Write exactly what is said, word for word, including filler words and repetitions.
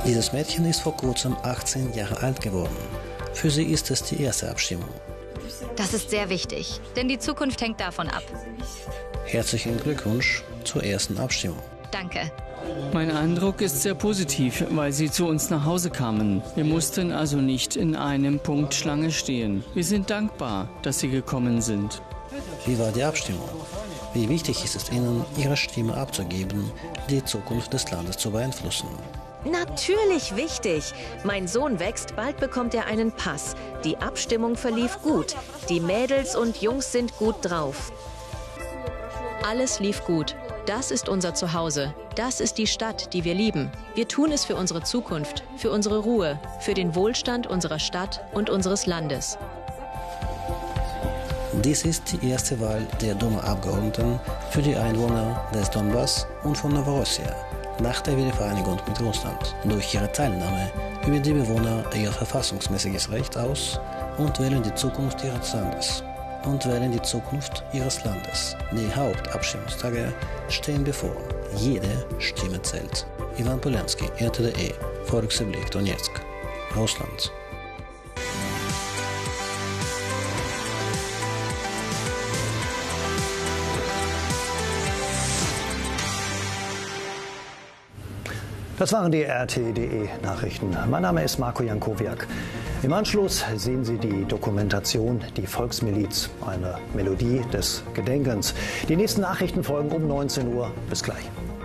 Dieses Mädchen ist vor kurzem achtzehn Jahre alt geworden. Für sie ist es die erste Abstimmung. Das ist sehr wichtig, denn die Zukunft hängt davon ab. Herzlichen Glückwunsch zur ersten Abstimmung. Danke. Mein Eindruck ist sehr positiv, weil sie zu uns nach Hause kamen. Wir mussten also nicht in einem Punkt Schlange stehen. Wir sind dankbar, dass sie gekommen sind. Wie war die Abstimmung? Wie wichtig ist es Ihnen, Ihre Stimme abzugeben, die Zukunft des Landes zu beeinflussen? Natürlich wichtig. Mein Sohn wächst, bald bekommt er einen Pass. Die Abstimmung verlief gut. Die Mädels und Jungs sind gut drauf. Alles lief gut. Das ist unser Zuhause. Das ist die Stadt, die wir lieben. Wir tun es für unsere Zukunft, für unsere Ruhe, für den Wohlstand unserer Stadt und unseres Landes. Dies ist die erste Wahl der Duma-Abgeordneten für die Einwohner des Donbass und von Novorossia nach der Wiedervereinigung mit Russland. Durch ihre Teilnahme üben die Bewohner ihr verfassungsmäßiges Recht aus und wählen die Zukunft ihres Landes. Und wählen die Zukunft ihres Landes. Die Hauptabstimmungstage stehen bevor. Jede Stimme zählt. Ivan Polensky, R T D E, Volksrepublik Donetsk, Russland. Das waren die R T D E-Nachrichten. Mein Name ist Marco Jankowiak. Im Anschluss sehen Sie die Dokumentation Die Volksmiliz, eine Melodie des Gedenkens. Die nächsten Nachrichten folgen um neunzehn Uhr. Bis gleich.